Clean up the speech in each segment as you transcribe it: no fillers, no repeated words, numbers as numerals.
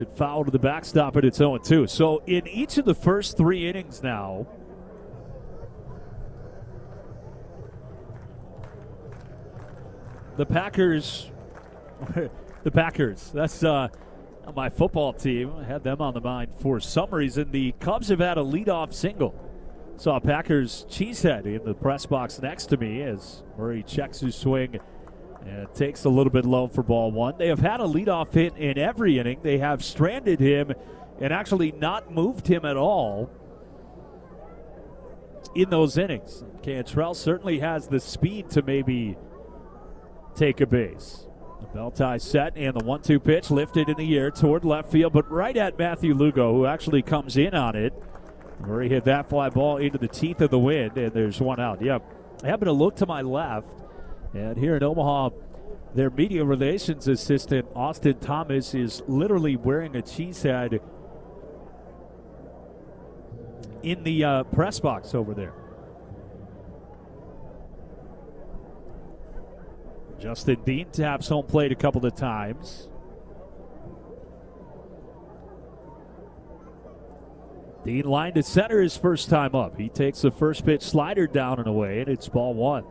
Foul to the backstop, and it's 0-2. So in each of the first 3 innings now, the Packers, that's my football team. I had them on the mind for some reason. The Cubs have had a leadoff single. Saw Packers cheesehead in the press box next to me as Murray checks his swing and takes a little bit low for ball 1. They have had a leadoff hit in every inning. They have stranded him and actually not moved him at all in those innings. Cantrell certainly has the speed to maybe take a base. The bell tie set and the 1-2 pitch lifted in the air toward left field, but right at Matthew Lugo, who actually comes in on it. Murray hit that fly ball into the teeth of the wind, and there's one out. Yep. I happen to look to my left, and here in Omaha, their media relations assistant, Austin Thomas, is literally wearing a cheesehead in the press box over there. Justin Dean taps home plate a couple of times. Dean lined to center his first time up. He takes the first pitch slider down and away, and it's ball 1.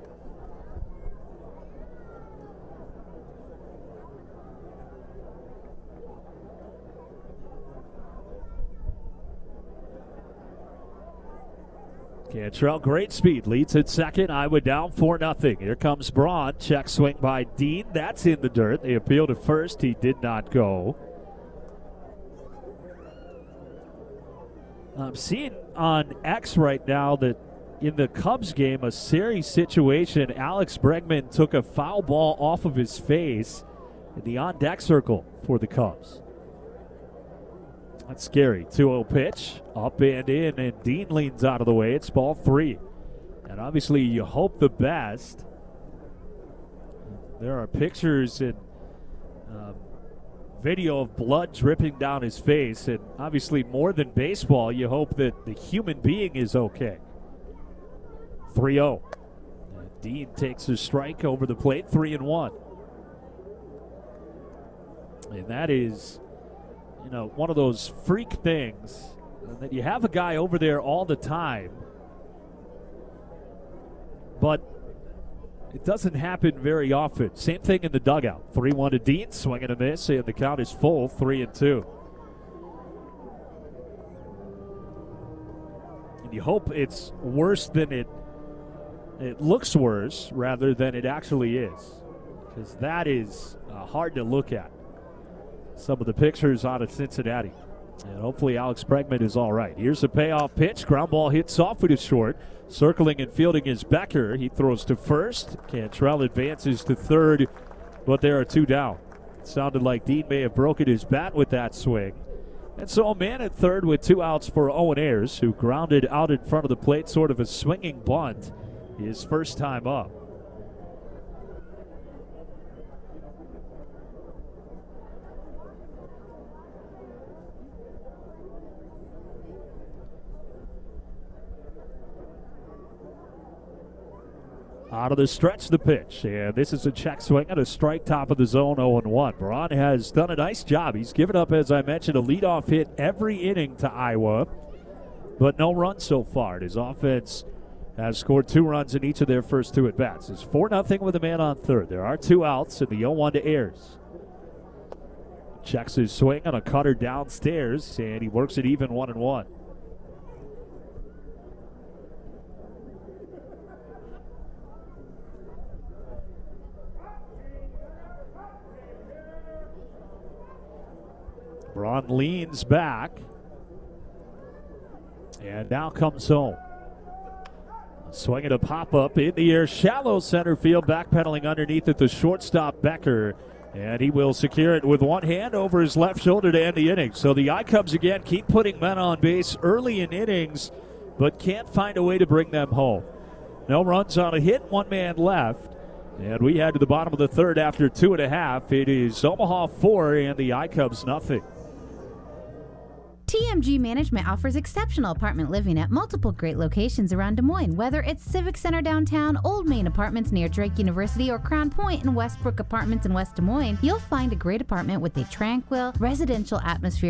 Cantrell, great speed, leads at second. Iowa down 4-0. Here comes Braun. Check swing by Dean. That's in the dirt. They appeal to first. He did not go. I'm seeing on X right now that in the Cubs game, a series situation, Alex Bregman took a foul ball off of his face in the on-deck circle for the Cubs. That's scary. 2-0 pitch, up and in, and Dean leans out of the way. It's ball 3. And obviously you hope the best. There are pictures and video of blood dripping down his face, and obviously more than baseball, you hope that the human being is okay. 3-0. Dean takes a strike over the plate, 3-1. And that is, one of those freak things that you have a guy over there all the time, but it doesn't happen very often. Same thing in the dugout. 3-1 to Dean, swing and a miss, and the count is full, 3-2. And you hope it's worse than it looks worse rather than it actually is, because that is hard to look at. Some of the pictures out of Cincinnati. And hopefully Alex Bregman is all right. Here's a payoff pitch. Ground ball hit soft with his short. Circling and fielding is Becker. He throws to first. Cantrell advances to third, but there are 2 down. It sounded like Dean may have broken his bat with that swing. And so a man at third with 2 outs for Owen Ayers, who grounded out in front of the plate, sort of a swinging bunt, his first time up. Out of the stretch, the pitch. And this is a check swing and a strike, top of the zone, 0-1. Braun has done a nice job. He's given up, as I mentioned, a leadoff hit every inning to Iowa, but no runs so far. His offense has scored 2 runs in each of their first 2 at-bats. It's 4-0 with a man on third. There are 2 outs, and the 0-1 to Ayers. Checks his swing on a cutter downstairs, and he works it even, 1-1. Braun leans back and now comes home. Swinging a pop-up in the air, shallow center field, backpedaling underneath at the shortstop Becker, and he will secure it with one hand over his left shoulder to end the inning. So the I-Cubs again keep putting men on base early in innings, but can't find a way to bring them home. No runs on a hit, 1 man left. And we head to the bottom of the third after 2.5. It is Omaha 4 and the I-Cubs nothing. TMG Management offers exceptional apartment living at multiple great locations around Des Moines. Whether it's Civic Center downtown, Old Main Apartments near Drake University, or Crown Point and Westbrook Apartments in West Des Moines, you'll find a great apartment with a tranquil, residential atmosphere